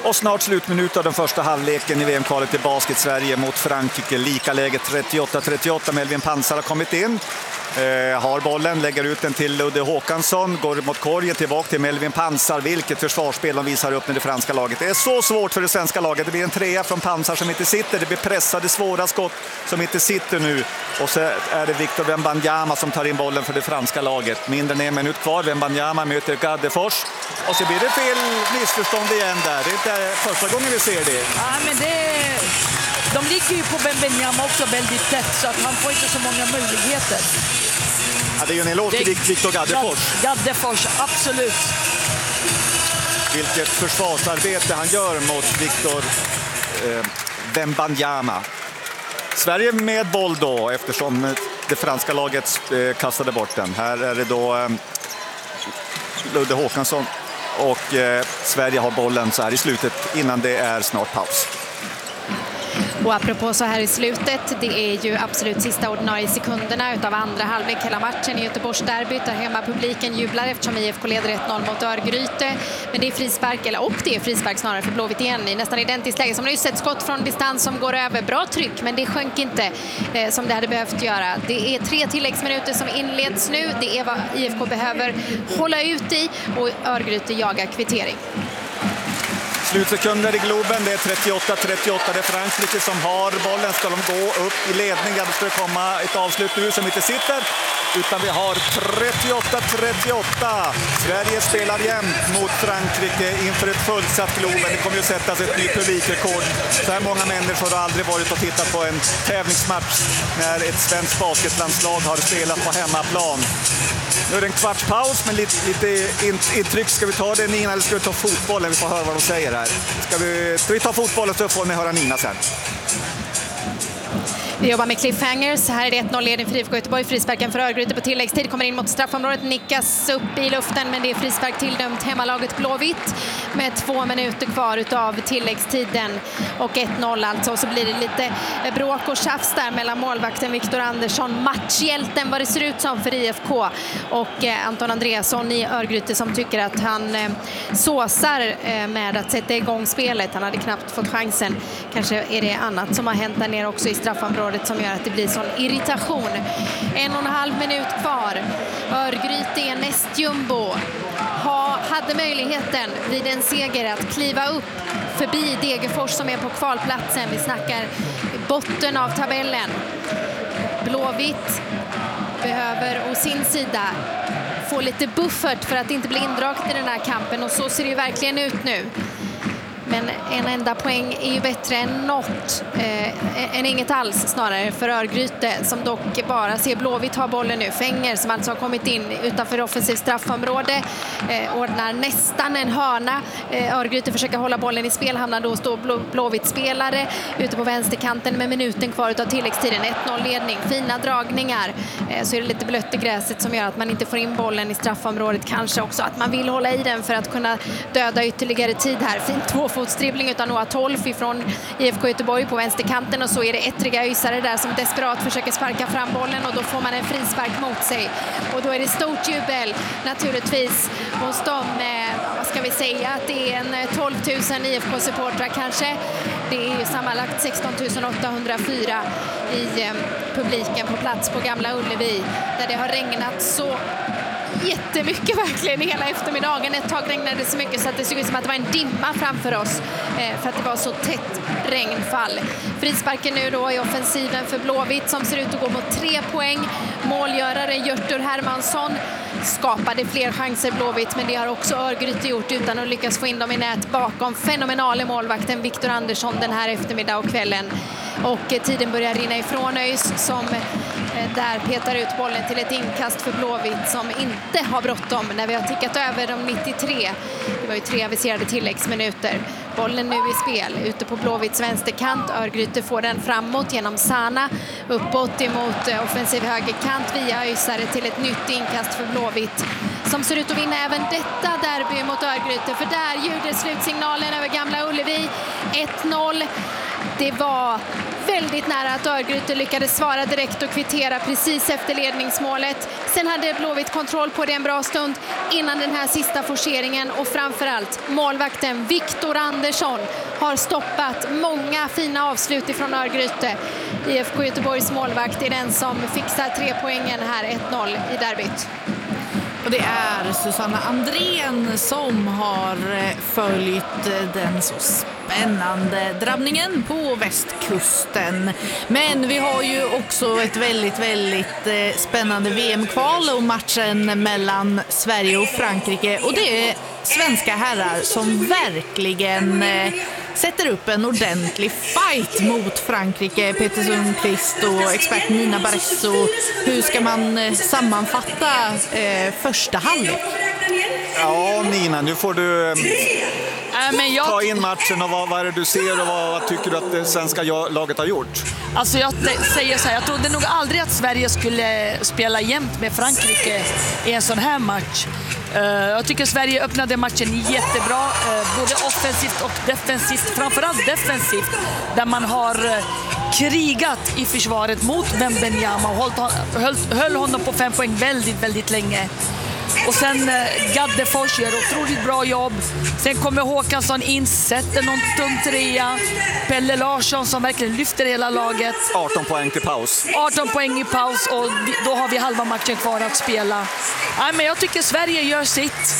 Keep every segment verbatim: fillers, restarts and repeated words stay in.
Och snart slutminut av den första halvleken i V M-kvalet i basket Sverige mot Frankrike. Lika läge trettioåtta trettioåtta. Melvin Pansar har kommit in. Eh, har bollen, lägger ut den till Ludde Håkansson. Går mot korgen, tillbaka till Melvin Pansar. Vilket försvarsspel de visar upp med det franska laget. Det är så svårt för det svenska laget. Det blir en trea från Pansar som inte sitter. Det blir pressade, svåra skott som inte sitter nu. Och så är det Victor Wembanyama som tar in bollen för det franska laget. Mindre än en minut kvar. Wembanyama möter Gaddefors. Och så blir det fel missförstånd igen där. Det är inte första gången vi ser det. Ja, men det... De ligger ju på Wembanyama också väldigt tätt så att han får inte så många möjligheter. Ja, det är ju en eloge till Victor Gaddefors. Gaddefors, absolut. Vilket försvarsarbete han gör mot Victor eh, Wembanyama. Sverige med boll då eftersom det franska laget eh, kastade bort den. Här är det då eh, Ludde Håkansson och eh, Sverige har bollen så här i slutet innan det är snart paus. Och apropå så här i slutet, det är ju absolut sista ordinarie sekunderna utav andra halvlek hela matchen i Göteborgsderbyt där hemma publiken jublar eftersom I F K leder ett noll mot Örgryte. Men det är frispark, eller och det är frispark snarare för Blåvitt igen i nästan identiskt läge. Som har ju sett skott från distans som går över. Bra tryck, men det sjönk inte eh, som det hade behövt göra. Det är tre tilläggsminuter som inleds nu. Det är vad I F K behöver hålla ut i och Örgryte jagar kvittering. Slutsekunder i Globen, det är trettioåtta trettioåtta, det är Frankrike som har bollen. Ska de gå upp i ledning? Ja, det ska komma ett avslut nu som inte sitter. Utan vi har trettioåtta trettioåtta. Sverige spelar jämnt mot Frankrike inför ett fullsatt Globen. Det kommer ju sättas ett nytt publikrekord. Så här många människor har aldrig varit och tittat på en tävlingsmatch när ett svenskt basketlandslag har spelat på hemmaplan. Nu är det en kvarts paus, men lite, lite intryck. Ska vi ta det, Nina, eller ska vi ta fotbollen? Vi får höra vad de säger här. Ska vi, ska vi ta fotbollen så får ni höra Nina sen. Vi jobbar med cliffhangers. Här är det ett noll-ledning för I F K Göteborg. Frisparken för Örgryte på tilläggstid. Kommer in mot straffområdet. Nickas upp i luften. Men det är frispark tilldömt hemmalaget Blåvitt. Med två minuter kvar utav tilläggstiden. Och ett noll alltså. Och så blir det lite bråk och tjafs där mellan målvakten Victor Andersson. Matchhjälten vad det ser ut som för I F K. Och Anton Andreasson i Örgryte som tycker att han såsar med att sätta igång spelet. Han hade knappt fått chansen. Kanske är det annat som har hänt där nere också i straffområdet som gör att det blir sån irritation. En och en halv minut kvar. Örgryte är näst jumbo. Ha, hade möjligheten vid en seger att kliva upp förbi Degerfors som är på kvalplatsen. Vi snackar botten av tabellen. Blåvitt behöver å sin sida få lite buffert för att inte bli indraget i den här kampen och så ser det ju verkligen ut nu. Men en enda poäng är ju bättre än något, eh, än inget alls snarare för Örgryte som dock bara ser Blåvitt ha bollen nu. Fänger som alltså har kommit in utanför offensiv straffområde eh, ordnar nästan en hörna. Eh, Örgryte försöker hålla bollen i spel, hamnar då stå Blå, Blåvitt-spelare ute på vänsterkanten med minuten kvar utav tilläggstiden. ett noll-ledning, fina dragningar. Eh, så är det lite blött i gräset som gör att man inte får in bollen i straffområdet. Kanske också att man vill hålla i den för att kunna döda ytterligare tid här. Fint tvåfot dribbling utan Noah Tolf ifrån I F K Göteborg på vänsterkanten och så är det ettriga Ysare där som desperat försöker sparka fram bollen och då får man en frispark mot sig och då är det stort jubel naturligtvis hos dem, eh, vad ska vi säga att det är en tolv tusen I F K-supportrar kanske. Det är ju sammanlagt sexton tusen åttahundrafyra i eh, publiken på plats på Gamla Ullevi där det har regnat så jättemycket verkligen hela eftermiddagen. Ett tag regnade det så mycket så att det såg ut som att det var en dimma framför oss eh, för att det var så tätt regnfall. Frisparken nu då i offensiven för Blåvitt som ser ut att gå mot tre poäng. Målgörare Hjörtur Hermansson skapade fler chanser Blåvitt, men det har också Örgryte gjort utan att lyckas få in dem i nät bakom fenomenale målvakten Victor Andersson den här eftermiddag och kvällen. Och eh, tiden börjar rinna ifrån Öjs som där petar ut bollen till ett inkast för Blåvitt som inte har bråttom när vi har tickat över de nittiotre. Det var ju tre aviserade tilläggsminuter. Bollen nu i spel ute på Blåvitts vänsterkant. Örgryte får den framåt genom Sana. Uppåt emot offensiv högerkant via Ysare till ett nytt inkast för Blåvitt som ser ut att vinna även detta derby mot Örgryte. För där ljuder slutsignalen över Gamla Ullevi. ett noll. Det var väldigt nära att Örgryte lyckades svara direkt och kvittera precis efter ledningsmålet. Sen hade Blåvitt kontroll på det en bra stund innan den här sista forceringen, och framförallt målvakten Viktor Andersson har stoppat många fina avslut ifrån Örgryte. I F K Göteborgs målvakt är den som fixar tre poängen här, ett noll i derbyt. Och det är Susanna Andrén som har följt den så spännande drabbningen på västkusten. Men vi har ju också ett väldigt, väldigt spännande V M-kval och matchen mellan Sverige och Frankrike. Och det är svenska herrar som verkligen sätter upp en ordentlig fight mot Frankrike. Peter Sundqvist och expert Nina Barresso. Hur ska man sammanfatta eh, första halvlek? Ja, Nina, nu får du äh, men jag... ta in matchen och vad, vad är det du ser och vad, vad tycker du att det svenska laget har gjort? Alltså jag säger så här, jag trodde nog aldrig att Sverige skulle spela jämnt med Frankrike i en sån här match. Uh, jag tycker Sverige öppnade matchen jättebra, uh, både offensivt och defensivt, framförallt defensivt, där man har uh, krigat i försvaret mot Wembanyama och höll, höll, höll honom på fem poäng väldigt, väldigt länge. Och sen eh, Gaddefors gör otroligt bra jobb. Sen kommer Håkansson in, sätter någon tung trea. Pelle Larsson som verkligen lyfter hela laget. arton poäng till paus. arton poäng i paus och då har vi halva matchen kvar att spela. Nej, men jag tycker Sverige gör sitt.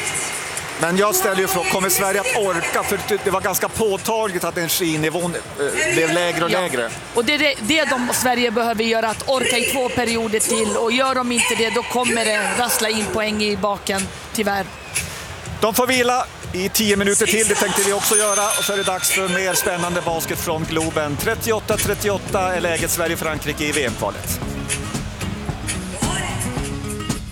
Men jag ställer ju frågan, kommer Sverige att orka? För det var ganska påtagligt att energinivån blev lägre och lägre. Ja. Och det är det, det de Sverige behöver göra, att orka i två perioder till. Och gör de inte det, då kommer det rassla in poäng i baken, tyvärr. De får vila i tio minuter till, det tänkte vi också göra. Och så är det dags för mer spännande basket från Globen. trettioåtta trettioåtta är läget Sverige-Frankrike i V M-kvalet.